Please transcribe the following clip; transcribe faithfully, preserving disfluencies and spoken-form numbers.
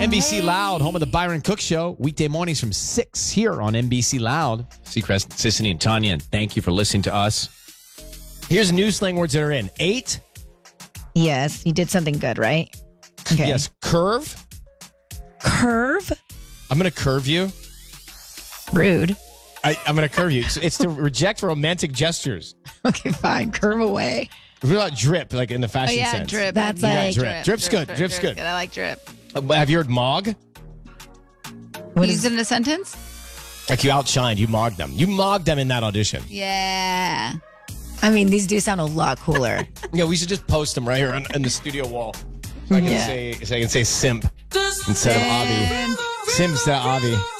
N B C Loud, home of the Byron Cook Show. Weekday mornings from six here on N B C Loud. Seacrest, Sissany, and Tanya, and thank you for listening to us. Here's new slang words that are in. Eight. Yes, you did something good, right? Okay. Yes. Curve. Curve? I'm going to curve you. Rude. I, I'm going to curve you. It's, it's to reject romantic gestures. Okay, fine. Curve away. What about drip, like in the Oh, fashion yeah, sense? drip. That's Yeah, like- Drip. Drip's good. Drip's good. I like drip. Uh, Have you heard mog? What Use is it in a sentence? Like you outshined, you mogged them. You mogged them in that audition. Yeah. I mean, these do sound a lot cooler. Yeah, we should just post them right here on, on the studio wall. So I can Yeah. say, so I can say simp instead of Avi. Simp instead of Avi.